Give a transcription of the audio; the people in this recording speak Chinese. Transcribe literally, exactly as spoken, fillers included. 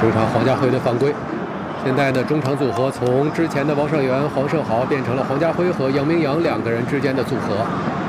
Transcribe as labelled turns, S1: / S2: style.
S1: 中场黄家辉的犯规。现在呢，中场组合从之前的王胜元、黄胜豪变成了黄家辉和杨明阳两个人之间的组合。